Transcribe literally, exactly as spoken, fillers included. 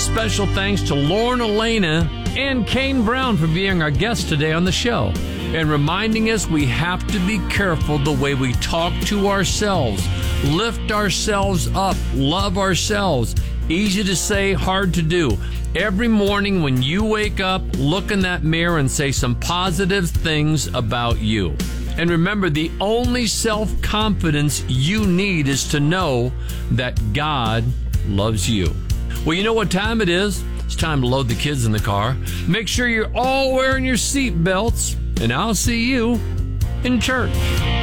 Special thanks to Lauren Elena and Kane Brown for being our guests today on the show and reminding us we have to be careful the way we talk to ourselves, lift ourselves up, love ourselves. Easy to say, hard to do. Every morning when you wake up, look in that mirror and say some positive things about you. And remember, the only self-confidence you need is to know that God loves you. Well, you know what time it is? It's time to load the kids in the car. Make sure you're all wearing your seat belts, and I'll see you in church.